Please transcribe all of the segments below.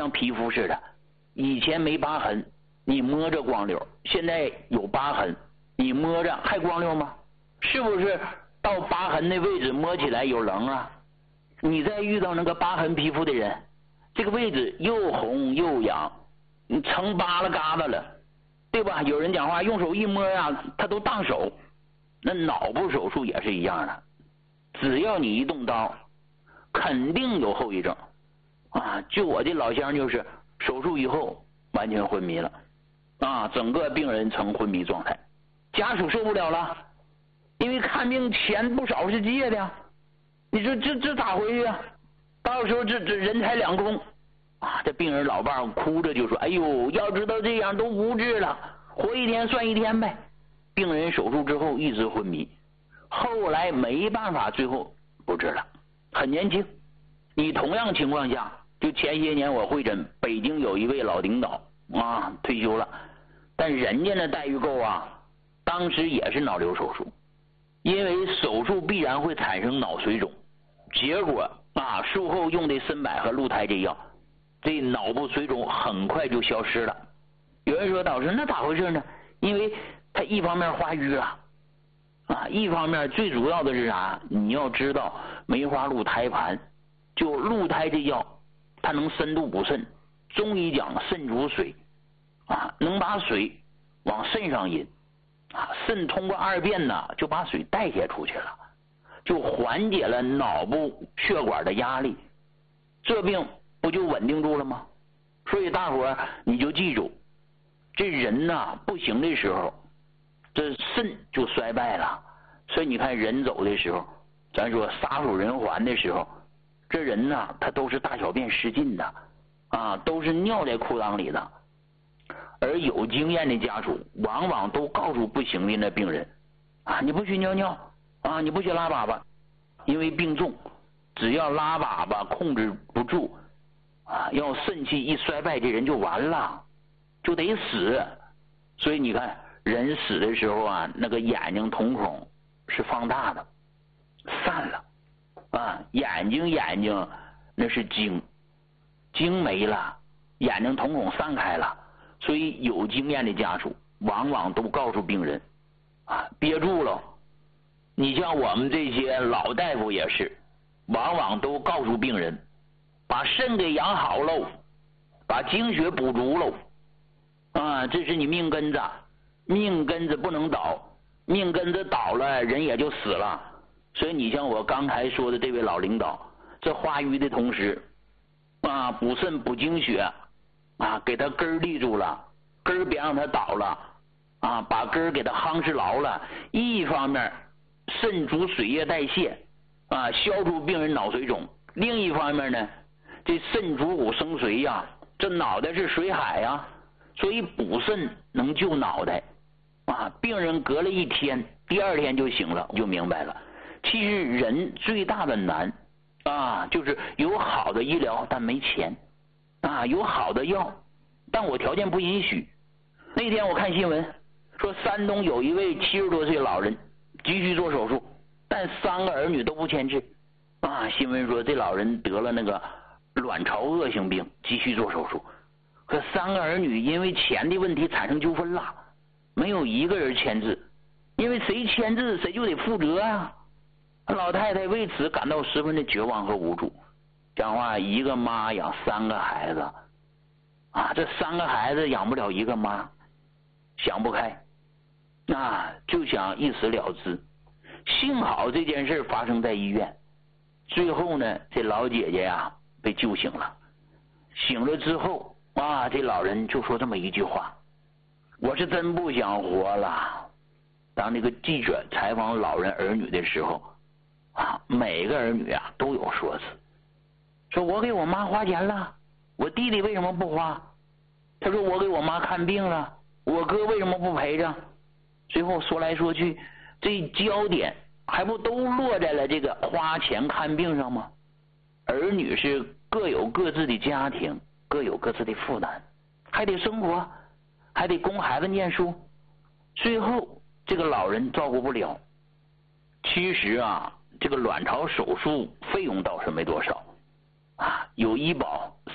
像皮肤似的，以前没疤痕，你摸着光溜，现在有疤痕，你摸着还光溜吗？是不是到疤痕的位置摸起来有棱啊？你再遇到那个疤痕皮肤的人，这个位置又红又痒，成疤了疙瘩了，对吧？有人讲话用手一摸啊，他都当手。那脑部手术也是一样的，只要你一动刀，肯定有后遗症啊！就我这老乡就是手术以后完全昏迷了啊，整个病人呈昏迷状态，家属受不了了，因为看病钱不少是借的呀，你说这咋回去啊？到时候这人财两空啊！这病人老伴哭着就说：“哎呦，要知道这样都无治了，活一天算一天呗。”病人手术之后一直昏迷，后来没办法，最后不治了。很年轻，你同样情况下，就前些年我会诊，北京有一位老领导啊，退休了，但人家那待遇够啊，当时也是脑瘤手术，因为手术必然会产生脑水肿，结果啊，术后用的参柏和鹿胎这药，这脑部水肿很快就消失了。有人说导师那咋回事呢？因为他一方面化瘀了啊，一方面最主要的是啥？你要知道梅花鹿胎盘，就鹿胎这药，它能深度补肾，中医讲肾主水啊，能把水往肾上引啊，肾通过二便呢就把水代谢出去了，就缓解了脑部血管的压力，这病不就稳定住了吗？所以大伙你就记住，这人呐不行的时候，这肾就衰败了。所以你看人走的时候，咱说撒手人寰的时候，这人呐他都是大小便失禁的啊，都是尿在裤裆里的。而有经验的家属往往都告诉不行的那病人啊，你不许尿尿啊，你不许拉粑粑，因为病重，只要拉粑粑控制不住啊，要肾气一衰败，这人就完了，就得死。所以你看人死的时候啊，那个眼睛瞳孔是放大的，散了啊，眼睛那是精没了，眼睛瞳孔散开了。所以有经验的家属往往都告诉病人啊，憋住了。你像我们这些老大夫也是，往往都告诉病人把肾给养好喽，把精血补足喽啊，这是你命根子，命根子不能倒，命根子倒了人也就死了。所以你像我刚才说的这位老领导，这化瘀的同时啊，补肾补精血啊，给他根儿立住了，根儿别让他倒了啊，把根儿给他夯实牢了。一方面肾主水液代谢啊，消除病人脑水肿；另一方面呢，这肾主骨生髓呀，这脑袋是水海呀，所以补肾能救脑袋啊。病人隔了一天，第二天就醒了，就明白了。其实人最大的难啊，就是有好的医疗但没钱啊，有好的药但我条件不允许。那天我看新闻说，山东有一位70多岁老人急需做手术，但3个儿女都不签字啊。新闻说这老人得了那个卵巢恶性病，急需做手术，可3个儿女因为钱的问题产生纠纷了，没有一个人签字，因为谁签字谁就得负责啊。老太太为此感到十分的绝望和无助，讲话一个妈养3个孩子啊，这3个孩子养不了一个妈，想不开啊，就想一死了之。幸好这件事发生在医院，最后呢，这老姐姐呀被救醒了。醒了之后啊，这老人就说这么一句话：我是真不想活了。当那个记者采访老人儿女的时候啊，每个儿女啊都有说辞，说我给我妈花钱了，我弟弟为什么不花？他说我给我妈看病了，我哥为什么不陪着？最后说来说去，这焦点还不都落在了这个花钱看病上吗？儿女是各有各自的家庭，各有各自的负担，还得生活，还得供孩子念书，最后这个老人照顾不了。其实啊，这个卵巢手术费用倒是没多少啊，有医保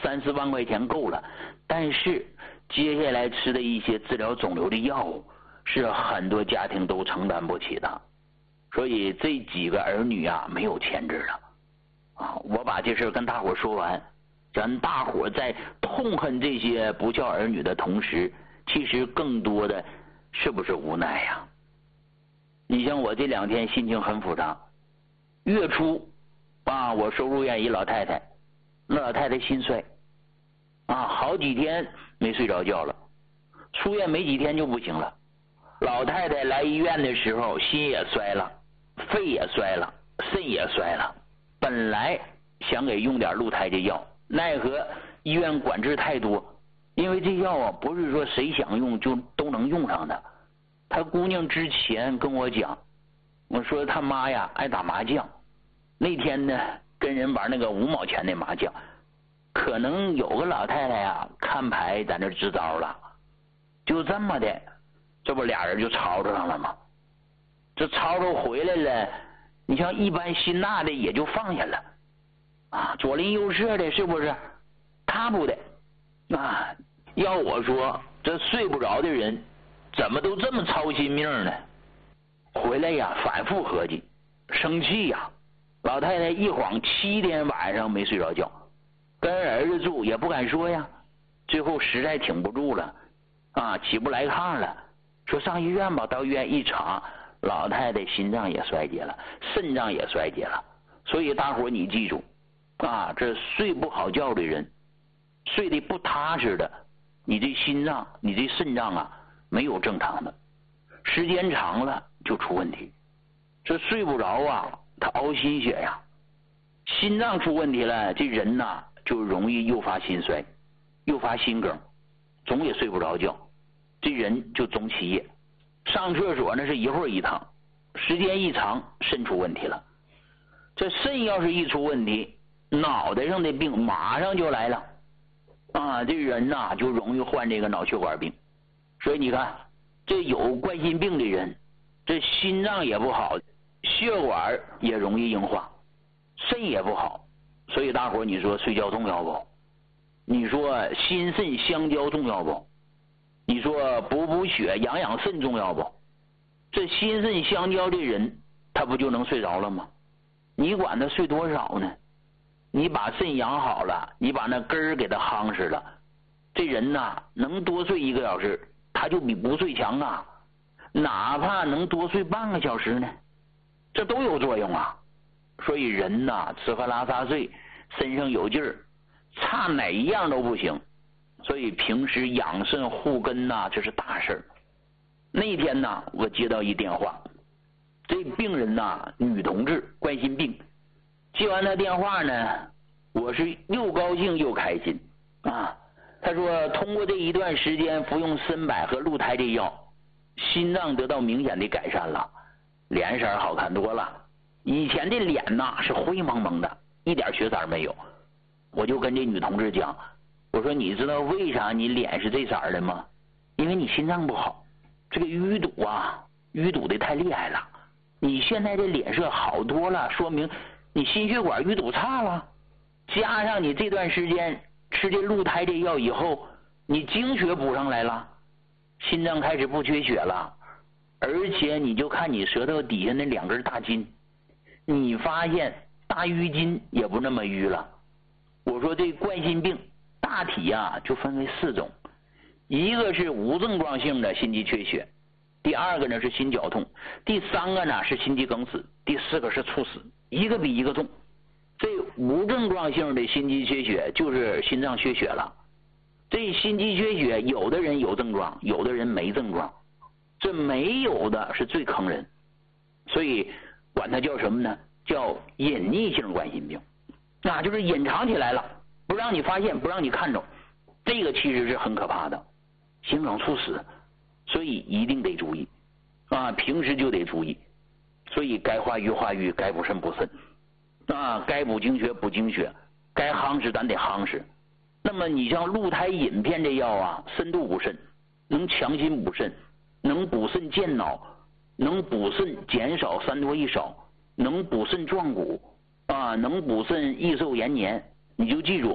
3-4万块钱够了，但是接下来吃的一些治疗肿瘤的药物是很多家庭都承担不起的，所以这几个儿女啊没有钱治了啊。我把这事跟大伙说完，咱大伙在痛恨这些不孝儿女的同时，其实更多的是不是无奈呀？你像我这2天心情很复杂，月初啊，我收入院一老太太，那老太太心衰啊，好几天没睡着觉了，出院没几天就不行了。老太太来医院的时候，心也衰了，肺也衰了，肾也衰了。本来想给用点鹿胎这药，奈何医院管制太多，因为这药啊不是说谁想用就都能用上的。她姑娘之前跟我讲，我说她妈呀爱打麻将，那天呢跟人玩那个5毛钱的麻将，可能有个老太太呀看牌在那支招了，就这么的，这不俩人就吵吵上了吗？这吵吵回来了，你像一般心大的也就放下了啊，左邻右舍的是不是？他不的啊，要我说这睡不着的人怎么都这么操心命呢？回来呀反复合计，生气呀，老太太一晃7天晚上没睡着觉，跟儿子住也不敢说呀，最后实在挺不住了啊，起不来炕了，说上医院吧。到医院一查，老太太心脏也衰竭了，肾脏也衰竭了。所以大伙你记住啊，这睡不好觉的人，睡得不踏实的，你这心脏你这肾脏啊没有正常的，时间长了就出问题。这睡不着啊，他熬心血呀，心脏出问题了，这人呐就容易诱发心衰，诱发心梗，总也睡不着觉，这人就总起夜。上厕所那是一会儿一趟，时间一长肾出问题了。这肾要是一出问题，脑袋上的病马上就来了啊，这人呐就容易患这个脑血管病。所以你看，这有冠心病的人，这心脏也不好，血管也容易硬化，肾也不好。所以大伙你说睡觉重要不？你说心肾相交重要不？你说补血养养肾重要不？这心肾相交的人，他不就能睡着了吗？你管他睡多少呢？你把肾养好了，你把那根儿给他夯实了，这人呐能多睡1个小时，他就比不睡强啊。哪怕能多睡半个小时呢，这都有作用啊。所以人呐吃喝拉撒睡，身上有劲儿，差哪一样都不行。所以平时养肾护根呐，这是大事儿。那天呐我接到一电话，这病人呐女同志，冠心病。接完他电话呢，我是又高兴又开心啊。他说通过这一段时间服用参柏和鹿胎这药，心脏得到明显的改善了，脸色好看多了。以前的脸呐是灰蒙蒙的，一点血色没有。我就跟这女同志讲，我说你知道为啥你脸是这色的吗？因为你心脏不好，这个淤堵啊，淤堵的太厉害了。你现在这脸色好多了，说明你心血管淤堵差了，加上你这段时间吃这鹿胎这药以后，你精血补上来了，心脏开始不缺血了，而且你就看你舌头底下那2根大筋，你发现大淤筋也不那么淤了。我说这冠心病大体啊就分为4种，一个是无症状性的心肌缺血，第2个呢是心绞痛，第3个呢是心肌梗死，第4个是猝死，一个比一个重。这无症状性的心肌缺血就是心脏缺血了。这心肌缺血有的人有症状，有的人没症状，这没有的是最坑人，所以管它叫什么呢？叫隐匿性冠心病，那就是隐藏起来了，不让你发现，不让你看着，这个其实是很可怕的，心梗猝死。所以一定得注意啊，平时就得注意。所以该化瘀化瘀，该补肾补肾啊，该补精血补精血，该夯实咱得夯实。那么你像鹿胎饮片这药啊，深度补肾，能强心补肾，能补肾健脑，能补肾减少3多1少，能补肾壮骨啊，能补肾益寿延年。你就记住，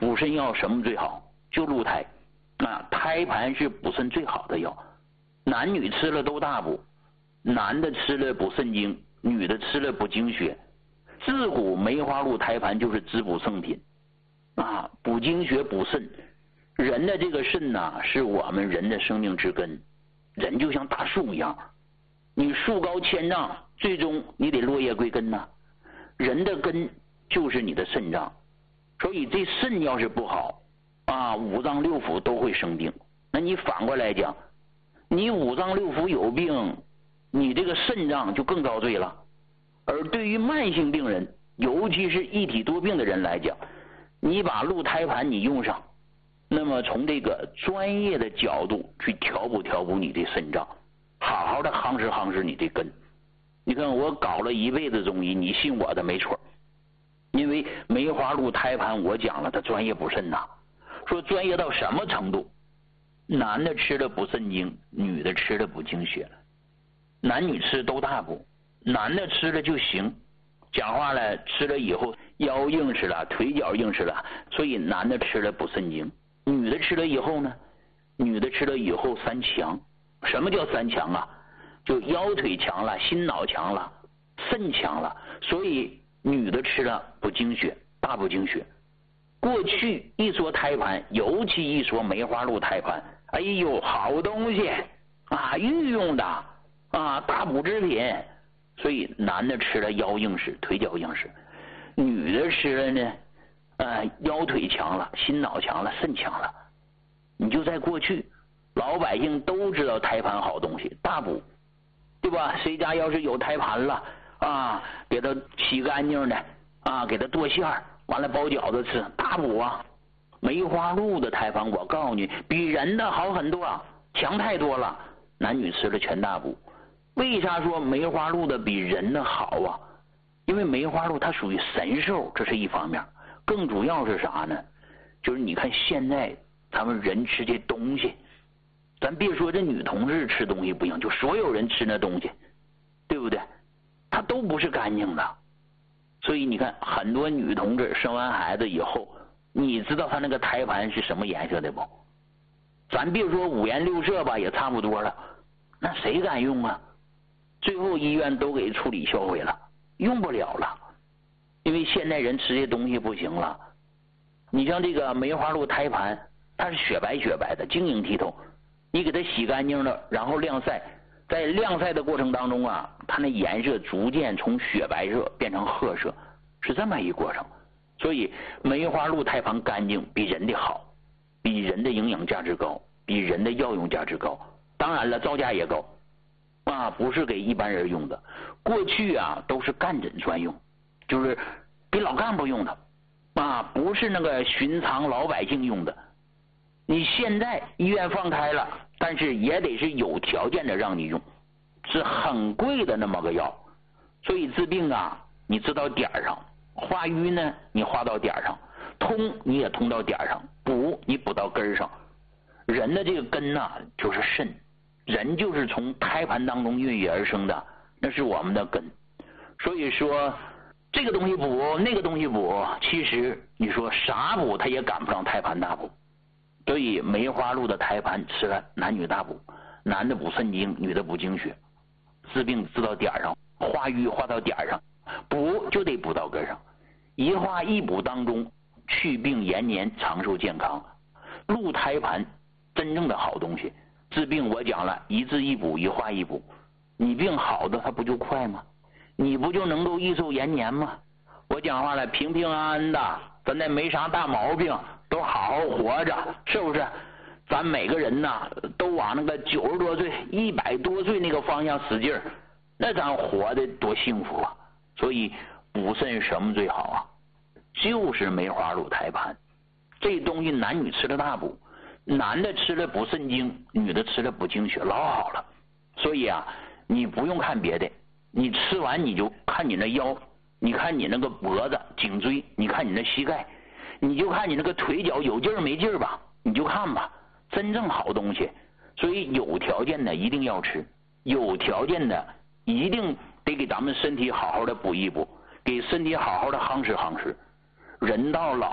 补肾药什么最好？就鹿胎啊，胎盘是补肾最好的药，男女吃了都大补，男的吃了补肾精，女的吃了补精血。自古梅花鹿胎盘就是滋补圣品啊，补精血补肾。人的这个肾呐，是我们人的生命之根，人就像大树一样，你树高千丈，最终你得落叶归根呐。人的根就是你的肾脏，所以这肾要是不好啊，五脏六腑都会生病。那你反过来讲，你五脏六腑有病，你这个肾脏就更遭罪了。而对于慢性病人，尤其是一体多病的人来讲，你把鹿胎盘你用上，那么从这个专业的角度去调补你的肾脏，好好的夯实你的根。你看我搞了一辈子中医，你信我的没错。因为梅花鹿胎盘我讲了，它专业补肾呐，说专业到什么程度？男的吃了补肾精，女的吃了补精血，男女吃都大补。男的吃了就行，讲话了吃了以后腰硬实了，腿脚硬实了，所以男的吃了补肾精。女的吃了以后呢，女的吃了以后三强。什么叫三强啊？就腰腿强了，心脑强了，肾强了，所以女的吃了补精血，大补精血。过去一说胎盘，尤其一说梅花鹿胎盘，哎呦，好东西啊，御用的啊，大补之品。所以男的吃了腰硬实，腿脚硬实，女的吃了呢，腰腿强了，心脑强了，肾强了。你就在过去，老百姓都知道胎盘好东西，大补，对吧？谁家要是有胎盘了啊，给他洗干净的啊，给他剁馅儿，完了包饺子吃，大补啊。梅花鹿的胎盘，我告诉你，比人的好很多，强太多了。男女吃了全大补。为啥说梅花鹿的比人的好啊？因为梅花鹿它属于神兽，这是一方面。更主要是啥呢？就是你看现在咱们人吃这东西，咱别说这女同志吃东西不行，就所有人吃那东西，对不对？它都不是干净的。所以你看很多女同志生完孩子以后，你知道她那个胎盘是什么颜色的不？咱别说五颜六色吧，也差不多了。那谁敢用啊？最后医院都给处理销毁了，用不了了。因为现在人吃这东西不行了。你像这个梅花鹿胎盘，它是雪白雪白的，晶莹剔透。你给它洗干净了，然后晾晒，在晾晒的过程当中啊，它那颜色逐渐从雪白色变成褐色，是这么一过程。所以梅花鹿胎盘干净，比人的好，比人的营养价值高，比人的药用价值高。当然了，造价也高啊，不是给一般人用的。过去啊都是干诊专用，就是给老干部用的啊，不是那个寻常老百姓用的。你现在医院放开了，但是也得是有条件的让你用，是很贵的那么个药。所以治病啊，你治到点上，化瘀呢你化到点上，通你也通到点上，补你补到根上。人的这个根呐，就是肾，人就是从胎盘当中孕育而生的，那是我们的根。所以说这个东西补，那个东西补，其实你说啥补它也赶不上胎盘大补。所以梅花鹿的胎盘吃了男女大补，男的补肾精，女的补精血，治病治到点上，化瘀化到点上，补就得补到根上，一化一补当中去病延年，长寿健康。鹿胎盘真正的好东西，治病我讲了，一治一补，一化一补，你病好的它不就快吗？你不就能够益寿延年吗？我讲话了，平平安安的，咱这没啥大毛病，都好好活着，是不是？咱每个人呐，都往那个90多岁、100多岁那个方向使劲儿，那咱活得多幸福啊！所以补肾什么最好啊？就是梅花鹿胎盘，这东西男女吃了大补，男的吃了补肾精，女的吃了补精血，老好了。所以啊，你不用看别的，你吃完你就看你那腰，你看你那个脖子、颈椎，你看你那膝盖，你就看你那个腿脚有劲儿没劲儿吧，你就看吧，真正好东西。所以有条件的一定要吃，有条件的一定得给咱们身体好好的补一补，给身体好好的夯实夯实。人到老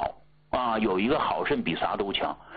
啊，有一个好肾比啥都强。